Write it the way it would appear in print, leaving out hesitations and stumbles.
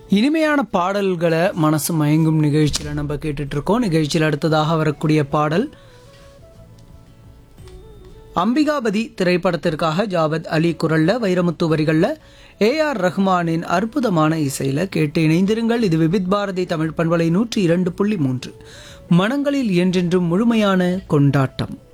இனிமையான பாடல்களை மனசு மயங்கும் நிகழ்ச்சியில் நம்ம கேட்டுட்டு இருக்கோம். நிகழ்ச்சியில் அடுத்ததாக வரக்கூடிய பாடல் அம்பிகாபதி திரைப்படத்திற்காக ஜாவத் அலி குரல்ல, வைரமுத்து வரிகள்ல, ஏஆர் ரஹ்மானின் அற்புதமான இசையில கேட்டு இணைந்திருங்கள். இது விபித் பாரதி தமிழ் பண்பலை 102.3 மனங்களில் என்றென்றும் முழுமையான கொண்டாட்டம்.